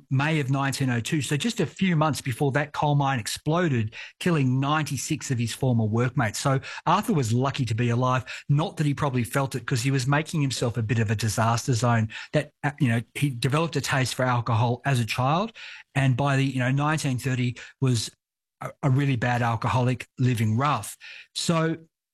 May of 1902. So just a few months before that coal mine exploded, killing 96 of his former workmates. So Arthur was lucky to be alive. Not that he probably felt it, because he was making himself a bit of a disaster zone. That, he developed a taste for alcohol as a child, and by the 1930 was a really bad alcoholic, living rough. So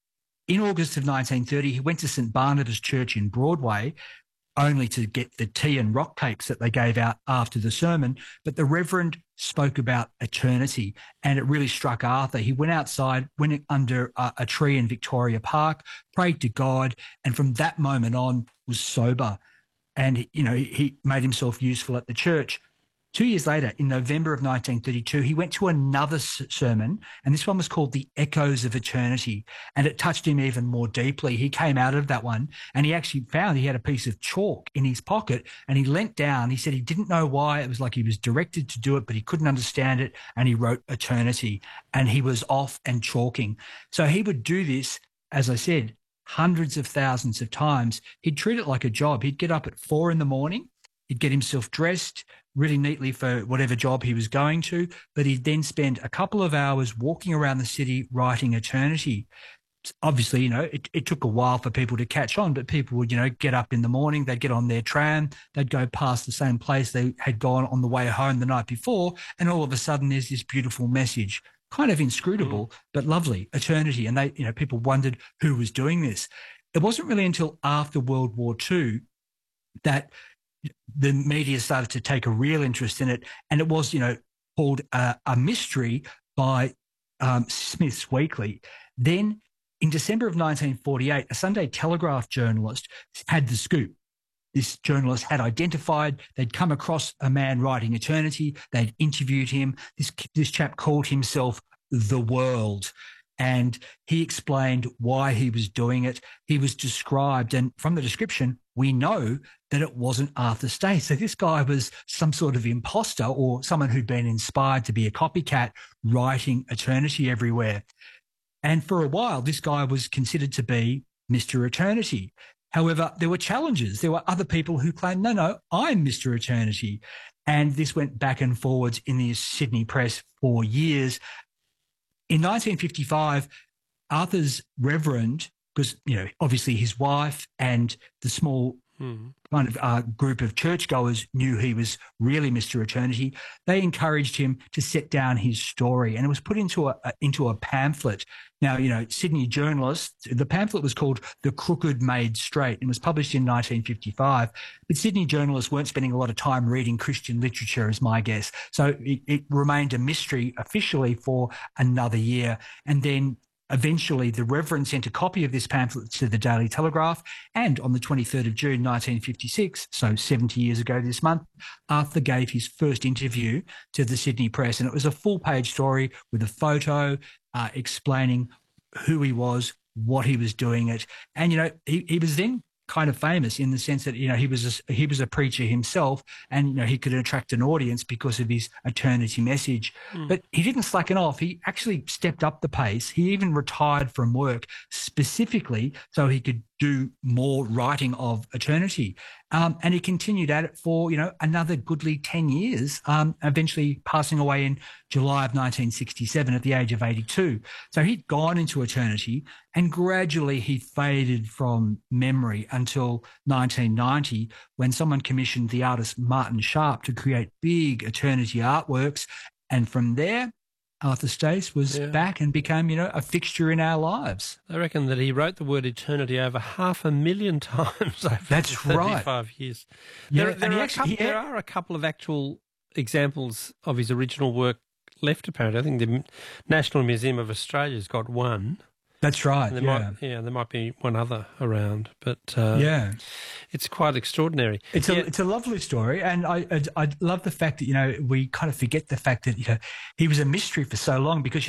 in August of 1930, he went to St. Barnabas Church in Broadway, only to get the tea and rock cakes that they gave out after the sermon. But the Reverend spoke about eternity, and it really struck Arthur. He went outside, went under a tree in Victoria Park, prayed to God, and from that moment on was sober. And, he made himself useful at the church. 2 years later, in November of 1932, he went to another sermon, and this one was called The Echoes of Eternity, and it touched him even more deeply. He came out of that one, and he actually found he had a piece of chalk in his pocket, and he leant down. He said he didn't know why. It was like he was directed to do it, but he couldn't understand it, and he wrote eternity, and he was off and chalking. So he would do this, as I said, hundreds of thousands of times. He'd treat it like a job. He'd get up at 4 a.m, he'd get himself dressed really neatly for whatever job he was going to, but he'd then spend a couple of hours walking around the city writing eternity. Obviously, it took a while for people to catch on, but people would, get up in the morning, they'd get on their tram, they'd go past the same place they had gone on the way home the night before, and all of a sudden there's this beautiful message, kind of inscrutable, but lovely, eternity. And they, people wondered who was doing this. It wasn't really until after World War II that the media started to take a real interest in it, and it was, called a mystery by Smith's Weekly. Then, in December of 1948, a Sunday Telegraph journalist had the scoop. This journalist had identified, they'd come across a man writing eternity, they'd interviewed him. This chap called himself The World, and he explained why he was doing it. He was described, and from the description, we know that it wasn't Arthur Stace. So this guy was some sort of imposter, or someone who'd been inspired to be a copycat, writing eternity everywhere. And for a while, this guy was considered to be Mr. Eternity. However, there were challenges. There were other people who claimed, no, I'm Mr. Eternity. And this went back and forwards in the Sydney press for years. In 1955, Arthur's Reverend, because, obviously his wife and the small kind of group of churchgoers knew he was really Mr. Eternity, they encouraged him to set down his story, and it was put into a pamphlet. Now, Sydney journalists, the pamphlet was called The Crooked Made Straight, and was published in 1955. But Sydney journalists weren't spending a lot of time reading Christian literature, is my guess. So it remained a mystery officially for another year. And then eventually, the Reverend sent a copy of this pamphlet to the Daily Telegraph, and on the 23rd of June 1956, so 70 years ago this month, Arthur gave his first interview to the Sydney Press, and it was a full-page story with a photo explaining who he was, what he was doing it, and he was then kind of famous in the sense that he was a preacher himself, and he could attract an audience because of his eternity message. But he didn't slacken off. He actually stepped up the pace. He even retired from work specifically so he could do more writing of eternity, and he continued at it for another goodly 10 years, eventually passing away in July of 1967 at the age of 82. So he'd gone into eternity, and gradually he faded from memory until 1990, when someone commissioned the artist Martin Sharp to create big eternity artworks, and from there Arthur Stace was back and became, a fixture in our lives. I reckon that he wrote the word eternity over 500,000 times over That's 35 right. years. Yeah, There are a couple of actual examples of his original work left, apparently. I think the National Museum of Australia's got one. That's right. There might be one other around, but it's quite extraordinary. It's a lovely story, and I love the fact that we kind of forget the fact that he was a mystery for so long, because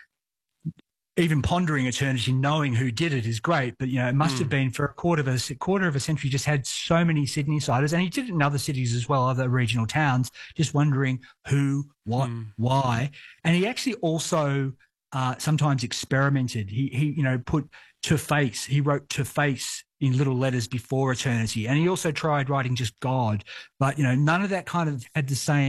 even pondering eternity, knowing who did it is great, but it must have been for a quarter of a century, just had so many Sydney-siders, and he did it in other cities as well, other regional towns, just wondering who, what, why, and he actually also sometimes experimented. He put to face. He wrote to face in little letters before eternity, and he also tried writing just God, but none of that kind of had the same